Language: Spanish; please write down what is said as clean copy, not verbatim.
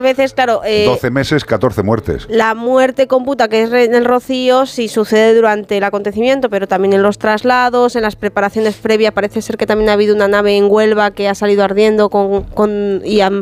veces, claro... 12 meses, 14 muertes. La muerte computa, que es en el rocío, sí sucede durante el acontecimiento, pero también en los traslados, en las preparaciones previas. Parece ser que también ha habido una nave en Huelva que ha salido ardiendo y han